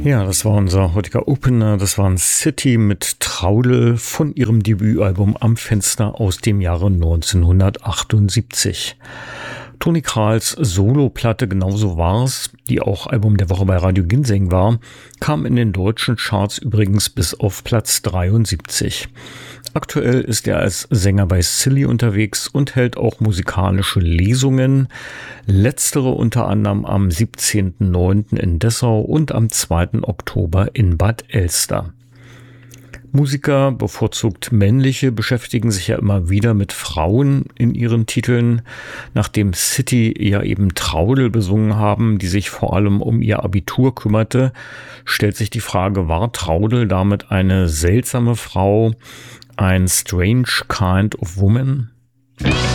Ja, das war unser heutiger Opener. Das war ein City mit Traudel von ihrem Debütalbum Am Fenster aus dem Jahre 1978. Toni Krahls Soloplatte Genauso war's, die auch Album der Woche bei Radio Ginseng war, kam in den deutschen Charts übrigens bis auf Platz 73. Aktuell ist er als Sänger bei Silly unterwegs und hält auch musikalische Lesungen. Letztere unter anderem am 17.09. in Dessau und am 2. Oktober in Bad Elster. Musiker, bevorzugt männliche, beschäftigen sich ja immer wieder mit Frauen in ihren Titeln. Nachdem City ja eben Traudel besungen haben, die sich vor allem um ihr Abitur kümmerte, stellt sich die Frage, war Traudel damit eine seltsame Frau, ein strange kind of woman?